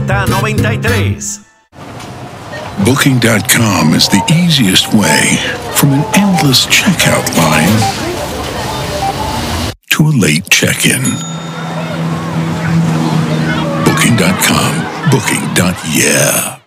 Z93. Booking.com is the easiest way from an endless checkout line to a late check-in. Booking.com. Booking.yeah.